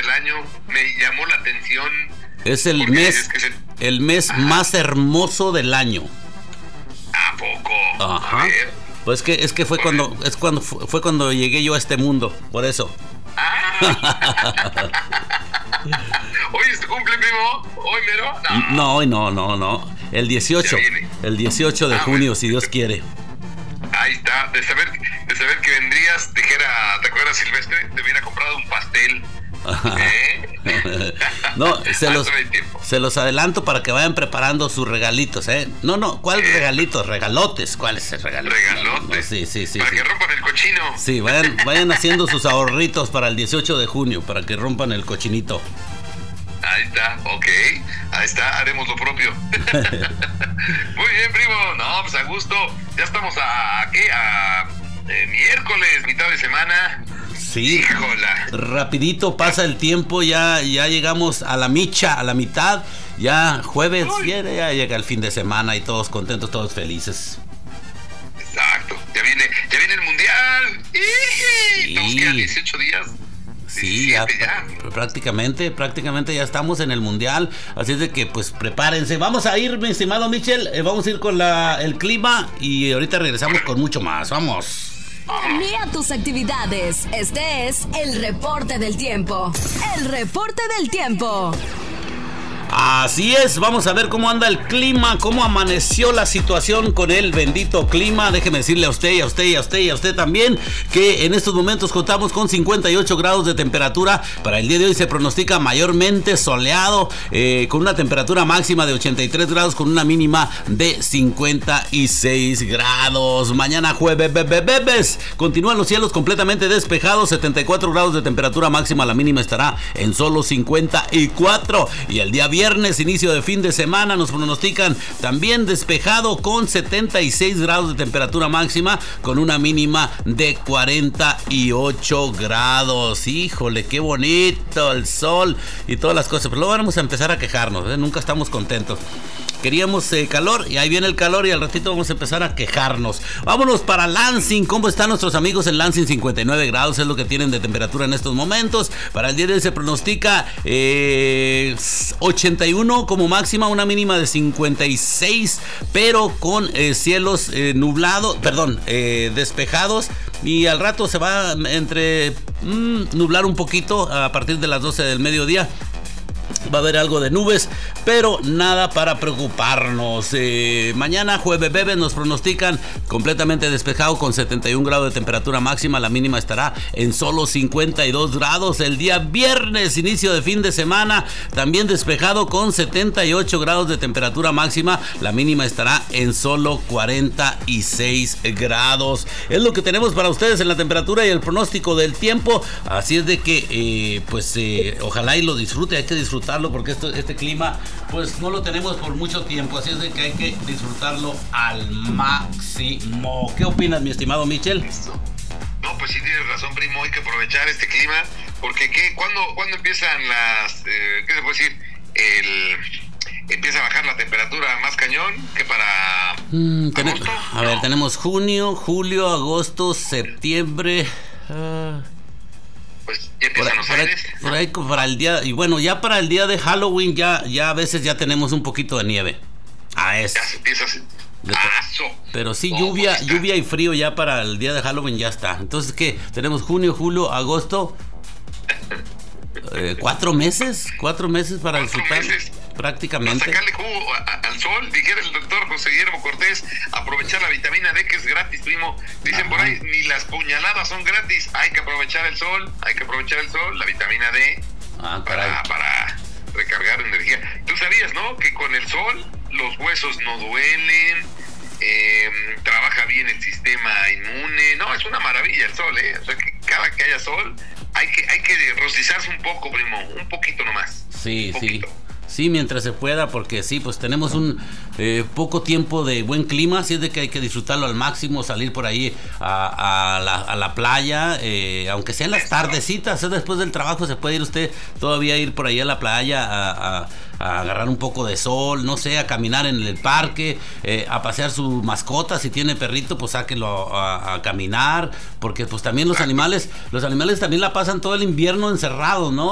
del año, me llamó la atención. Es el mes más hermoso del año. ¿A poco? Ajá. Pues es que fue cuando llegué yo a este mundo, por eso. ¿Hoy es tu cumple, primo? ¿Hoy mero? No. El 18 de junio, si Dios quiere. Ahí está, de saber que vendrías, dijera, ¿te acuerdas, Silvestre? Te hubiera comprado un pastel. No, se los adelanto para que vayan preparando sus regalitos, No, ¿cuál regalitos? Regalotes, ¿cuál es el regalito? Regalotes. No, sí. Para que rompan el cochino. Sí, vayan haciendo sus ahorritos para el 18 de junio, para que rompan el cochinito. Ahí está, ok. Ahí está, haremos lo propio. Muy bien, primo. No, pues a gusto. Ya estamos a miércoles, mitad de semana. Sí. Híjola. Rapidito pasa el tiempo, ya llegamos a la mitad. Ya jueves, ya llega el fin de semana y todos contentos, todos felices. Exacto. Ya viene el mundial. Sí. Nos quedan 18 días. Sí, ya prácticamente ya estamos en el mundial, así es de que pues prepárense. Vamos a ir, mi estimado Michel, vamos a ir con el clima y ahorita regresamos con mucho más. Vamos. Envía tus actividades. Este es el reporte del tiempo. El reporte del tiempo. Así es, vamos a ver cómo anda el clima, cómo amaneció la situación con el bendito clima. Déjeme decirle a usted y a usted también que en estos momentos contamos con 58 grados de temperatura. Para el día de hoy se pronostica mayormente soleado, con una temperatura máxima de 83 grados con una mínima de 56 grados. Mañana jueves continúan los cielos completamente despejados, 74 grados de temperatura máxima, la mínima estará en solo 54. Y el día viernes, inicio de fin de semana, nos pronostican también despejado con 76 grados de temperatura máxima con una mínima de 48 grados. Híjole, qué bonito el sol y todas las cosas. Pero luego vamos a empezar a quejarnos, nunca estamos contentos. Queríamos calor y ahí viene el calor y al ratito vamos a empezar a quejarnos. Vámonos para Lansing. ¿Cómo están nuestros amigos en Lansing? 59 grados es lo que tienen de temperatura en estos momentos. Para el día de hoy se pronostica 81 como máxima, una mínima de 56, pero con cielos despejados. Y al rato se va nublar un poquito a partir de las 12 del mediodía. Va a haber algo de nubes, pero nada para preocuparnos. Mañana jueves nos pronostican completamente despejado con 71 grados de temperatura máxima. La mínima estará en solo 52 grados. El día viernes, inicio de fin de semana, también despejado con 78 grados de temperatura máxima. La mínima estará en solo 46 grados. Es lo que tenemos para ustedes en la temperatura y el pronóstico del tiempo. Así es de que, ojalá y lo disfrute. Hay que disfrutarlo porque este clima pues no lo tenemos por mucho tiempo, así es de que hay que disfrutarlo al máximo. ¿Qué opinas, mi estimado Michel? No, pues sí tienes razón, primo, hay que aprovechar este clima porque ¿cuándo empiezan qué se puede decir? Empieza a bajar la temperatura más cañón que para agosto. A ver, tenemos junio, julio, agosto, septiembre. Pues ya empiezan los aires. Por ahí para el día, y bueno, ya para el día de Halloween ya a veces ya tenemos un poquito de nieve. Ya se empieza pero sí, lluvia y frío ya para el día de Halloween ya está. Entonces, ¿qué? Tenemos junio, julio, agosto. 4 meses para disfrutar. Prácticamente. Para sacarle jugo al sol, dijera el doctor José Guillermo Cortés, aprovechar la vitamina D que es gratis, primo. Dicen por ahí, ni las puñaladas son gratis, hay que aprovechar el sol, la vitamina D para recargar energía. Tú sabías, ¿no? Que con el sol los huesos no duelen, trabaja bien el sistema inmune. No, es una maravilla el sol, O sea que cada que haya sol hay que rostizarse un poco, primo, un poquito nomás. Sí. Sí, mientras se pueda, porque sí, pues tenemos un poco tiempo de buen clima, así es de que hay que disfrutarlo al máximo, salir por ahí a la playa, aunque sea en las tardecitas, después del trabajo se puede ir usted todavía ir por ahí a la playa a agarrar un poco de sol, no sé, a caminar en el parque, a pasear su mascota, si tiene perrito, pues sáquelo a caminar, porque pues también los animales también la pasan todo el invierno encerrados, ¿no?